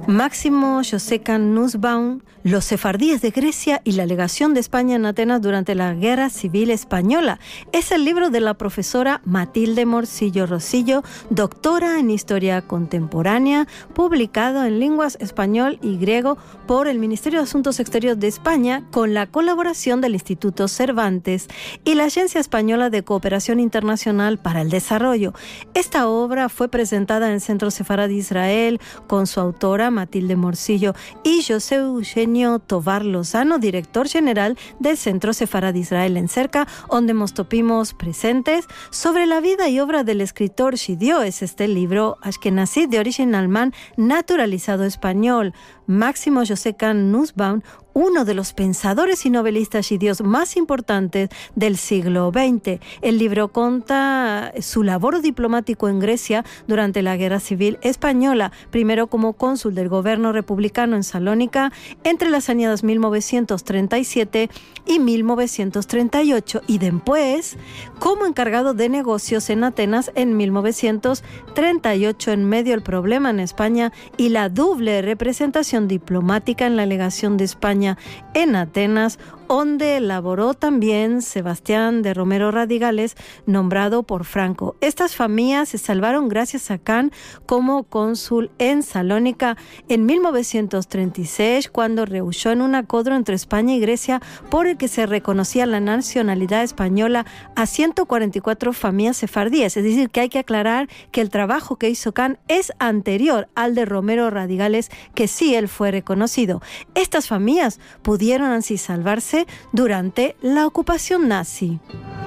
Máximo Josecan Nussbaum, los sefardíes de Grecia y la legación de España en Atenas durante la Guerra Civil Española. Es el libro de la profesora Matilde Morcillo Rosillo, doctora en Historia Contemporánea, publicado en lenguas español y griego por el Ministerio de Asuntos Exteriores de España, con la colaboración del Instituto Cervantes y la Agencia Española de Cooperación Internacional para el Desarrollo. Esta obra fue presentada en el Centro Sefaradí Israel con su autora Matilde Morcillo y José Eugenio Tovar Lozano, director general del Centro Sefaradí Israel en Cerca, donde nos topimos presentes sobre la vida y obra del escritor judío. Es este libro ashkenazí de origen alemán naturalizado español. Máximo Josecan Nussbaum, uno de los pensadores y novelistas judíos más importantes del siglo XX. El libro cuenta su labor diplomático en Grecia durante la Guerra Civil Española, primero como cónsul del gobierno republicano en Salónica entre las años 1937 y 1938 y después como encargado de negocios en Atenas en 1938 en medio del problema en España y la doble representación diplomática en la legación de España en Atenas, donde elaboró también Sebastián de Romero Radigales, nombrado por Franco. Estas familias se salvaron gracias a Kahn como cónsul en Salónica en 1936, cuando rehusó en un acuerdo entre España y Grecia por el que se reconocía la nacionalidad española a 144 familias sefardíes. Es decir, que hay que aclarar que el trabajo que hizo Kahn es anterior al de Romero Radigales, que sí él fue reconocido. Estas familias pudieron así salvarse durante la ocupación nazi.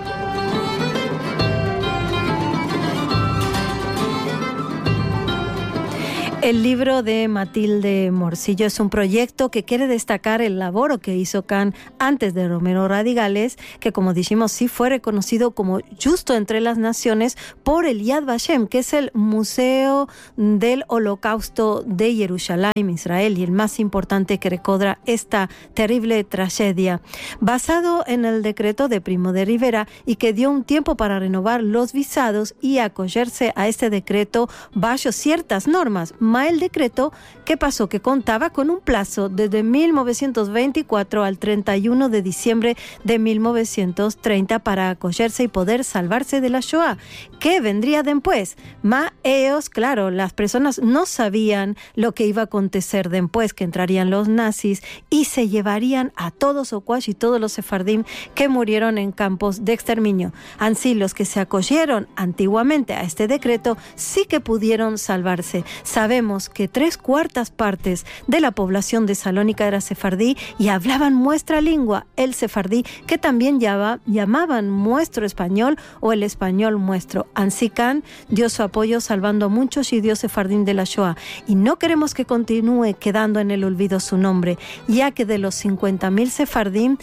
El libro de Matilde Morcillo es un proyecto que quiere destacar el labor que hizo Kahn antes de Romero Radigales, que como dijimos sí fue reconocido como justo entre las naciones por el Yad Vashem, que es el Museo del Holocausto de Jerusalén, Israel, y el más importante que recuerda esta terrible tragedia. Basado en el decreto de Primo de Rivera y que dio un tiempo para renovar los visados y acogerse a este decreto bajo ciertas normas. El decreto, ¿qué pasó? Que contaba con un plazo desde 1924 al 31 de diciembre de 1930 para acogerse y poder salvarse de la Shoah. ¿Qué vendría después? Ellos, claro, las personas no sabían lo que iba a acontecer después, que entrarían los nazis y se llevarían a todos o casi todos los sefardim que murieron en campos de exterminio. Así, los que se acogieron antiguamente a este decreto sí que pudieron salvarse. Sabemos que 3/4 partes de la población de Salónica era sefardí y hablaban nuestra lengua, el sefardí, que también llamaban nuestro español o el español nuestro. Ansí Kahn dio su apoyo salvando a muchos judíos sefardín de la Shoah y no queremos que continúe quedando en el olvido su nombre, ya que de los 50.000 sefardín,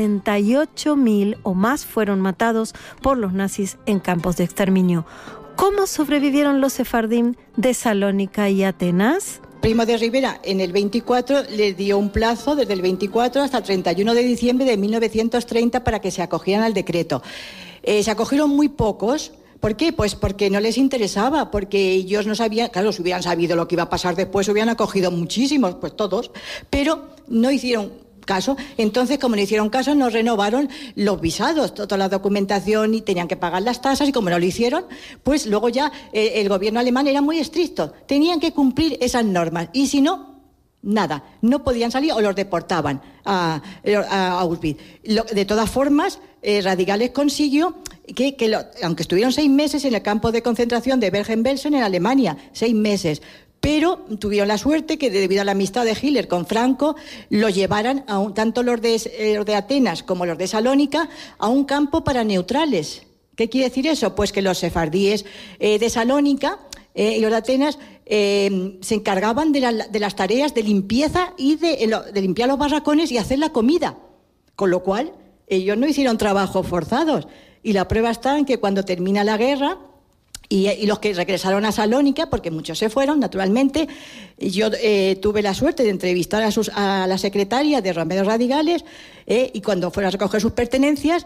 48.000 o más fueron matados por los nazis en campos de exterminio. ¿Cómo sobrevivieron los sefardín de Salónica y Atenas? Primo de Rivera en el 24 le dio un plazo desde el 24 hasta el 31 de diciembre de 1930 para que se acogieran al decreto. Se acogieron muy pocos. ¿Por qué? Pues porque no les interesaba, porque ellos no sabían, claro, si hubieran sabido lo que iba a pasar después, hubieran acogido muchísimos, pues todos, pero no hicieron caso. Entonces, como no hicieron caso, no renovaron los visados, toda la documentación y tenían que pagar las tasas, y como no lo hicieron, pues luego ya el gobierno alemán era muy estricto, tenían que cumplir esas normas y si no, nada, no podían salir o los deportaban a Auschwitz. De todas formas, Radigales consiguió que aunque estuvieron 6 meses en el campo de concentración de Bergen-Belsen en Alemania, 6 meses, pero tuvieron la suerte que debido a la amistad de Hitler con Franco lo llevaran tanto los de Atenas como los de Salónica a un campo para neutrales. ¿Qué quiere decir eso? Pues que los sefardíes de Salónica y los de Atenas se encargaban de las tareas de limpieza y de limpiar los barracones y hacer la comida, con lo cual ellos no hicieron trabajos forzados. Y la prueba está en que cuando termina la guerra, y los que regresaron a Salónica, porque muchos se fueron, naturalmente, yo tuve la suerte de entrevistar a la secretaria de Romero Radigales, y cuando fueron a recoger sus pertenencias,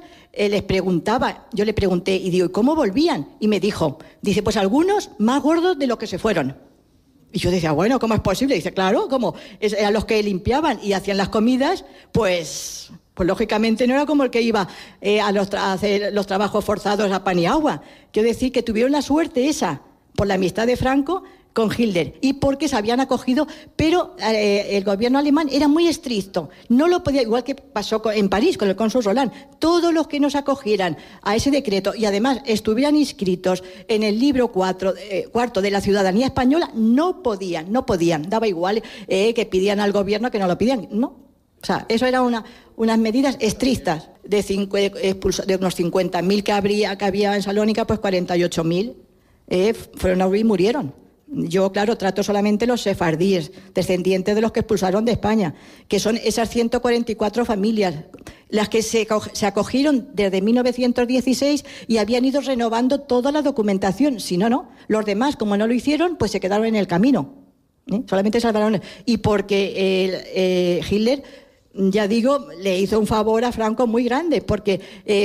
yo le pregunté, y digo, ¿y cómo volvían? Y me dice, pues algunos más gordos de los que se fueron. Y yo decía, bueno, ¿cómo es posible? Y dice, claro, como a los que limpiaban y hacían las comidas, pues lógicamente no era como el que iba a hacer los trabajos forzados a pan y agua. Quiero decir que tuvieron la suerte esa, por la amistad de Franco con Hitler y porque se habían acogido, pero el gobierno alemán era muy estricto, no lo podía, igual que pasó en París con el cónsul Roland, todos los que nos acogieran a ese decreto y además estuvieran inscritos en el libro cuarto de la ciudadanía española, no podían, daba igual que pidieran al gobierno que no lo pidieran, no. O sea, eso era unas medidas estrictas de unos 50.000 que había en Salónica, pues 48.000 fueron a huir y murieron. Yo, claro, trato solamente los sefardíes, descendientes de los que expulsaron de España, que son esas 144 familias, las que se acogieron desde 1916 y habían ido renovando toda la documentación. Si no. Los demás, como no lo hicieron, pues se quedaron en el camino. Solamente salvaron. Y porque Hitler, ya digo, le hizo un favor a Franco muy grande, porque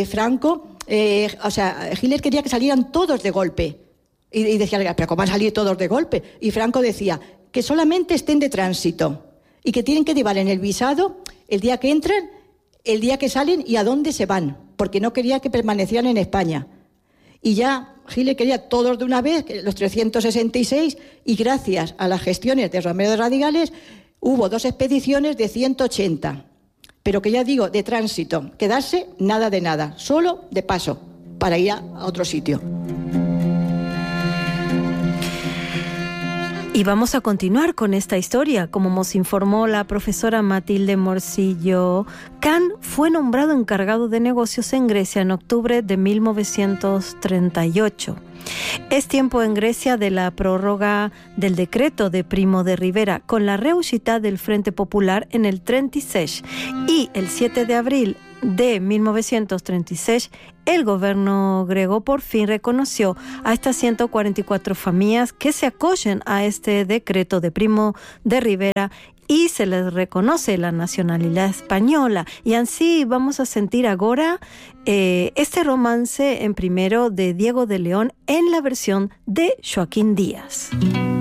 Hitler quería que salieran todos de golpe. Y decía, pero ¿cómo van a salir todos de golpe? Y Franco decía que solamente estén de tránsito y que tienen que llevar en el visado el día que entran, el día que salen y a dónde se van, porque no quería que permanecieran en España. Y ya Hitler quería todos de una vez, los 366, y gracias a las gestiones de Romero de Radigales hubo 2 expediciones de 180, pero que ya digo, de tránsito, quedarse nada de nada, solo de paso, para ir a otro sitio. Y vamos a continuar con esta historia. Como nos informó la profesora Matilde Morcillo, Kahn fue nombrado encargado de negocios en Grecia en octubre de 1938. Es tiempo en Grecia de la prórroga del decreto de Primo de Rivera con la reuscita del Frente Popular en el 36 y el 7 de abril de 1936 el gobierno griego por fin reconoció a estas 144 familias que se acogen a este decreto de Primo de Rivera y se les reconoce la nacionalidad española. Y así vamos a sentir ahora este romance en primero de Diego de León en la versión de Joaquín Díaz.